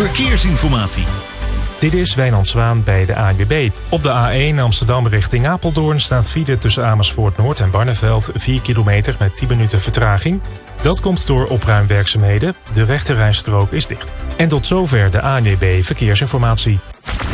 verkeersinformatie. Dit is Wijnand Zwaan bij de ANWB. Op de A1 Amsterdam richting Apeldoorn staat file tussen Amersfoort Noord en Barneveld 4 kilometer met 10 minuten vertraging. Dat komt door opruimwerkzaamheden. De rechterrijstrook is dicht. En tot zover de ANWB Verkeersinformatie.